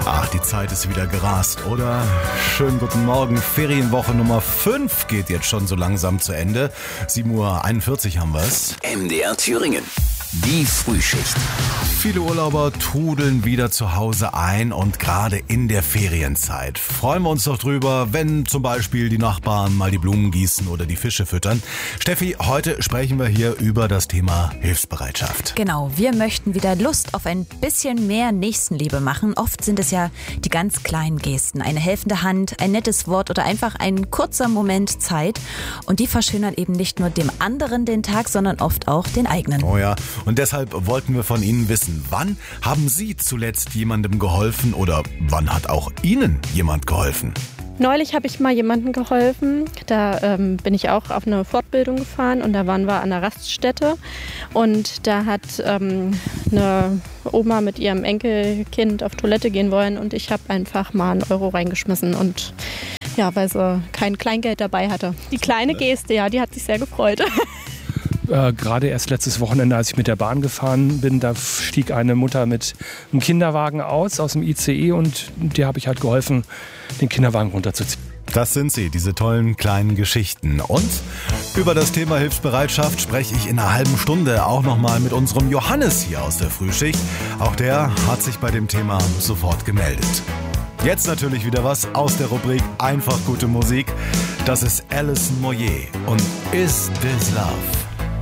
Ach, die Zeit ist wieder gerast, oder? Schönen guten Morgen. Ferienwoche Nummer 5 geht jetzt schon so langsam zu Ende. 7:41 Uhr haben wir es. MDR Thüringen. Die Frühschicht. Viele Urlauber trudeln wieder zu Hause ein und gerade in der Ferienzeit freuen wir uns doch drüber, wenn zum Beispiel die Nachbarn mal die Blumen gießen oder die Fische füttern. Steffi, heute sprechen wir hier über das Thema Hilfsbereitschaft. Genau, wir möchten wieder Lust auf ein bisschen mehr Nächstenliebe machen. Oft sind es ja die ganz kleinen Gesten, eine helfende Hand, ein nettes Wort oder einfach ein kurzer Moment Zeit. Und die verschönern eben nicht nur dem anderen den Tag, sondern oft auch den eigenen. Oh ja, und deshalb wollten wir von Ihnen wissen, wann haben Sie zuletzt jemandem geholfen oder wann hat auch Ihnen jemand geholfen? Neulich habe ich mal jemandem geholfen. Da bin ich auch auf eine Fortbildung gefahren und da waren wir an einer Raststätte. Und da hat eine Oma mit ihrem Enkelkind auf Toilette gehen wollen und ich habe einfach mal einen Euro reingeschmissen. Und ja, weil sie kein Kleingeld dabei hatte. Die kleine Geste, ja, die hat sich sehr gefreut. Gerade erst letztes Wochenende, als ich mit der Bahn gefahren bin, da stieg eine Mutter mit einem Kinderwagen aus dem ICE und der habe ich halt geholfen, den Kinderwagen runterzuziehen. Das sind sie, diese tollen kleinen Geschichten. Und über das Thema Hilfsbereitschaft spreche ich in einer halben Stunde auch nochmal mit unserem Johannes hier aus der Frühschicht. Auch der hat sich bei dem Thema sofort gemeldet. Jetzt natürlich wieder was aus der Rubrik Einfach gute Musik. Das ist Alison Moyet und Is This Love?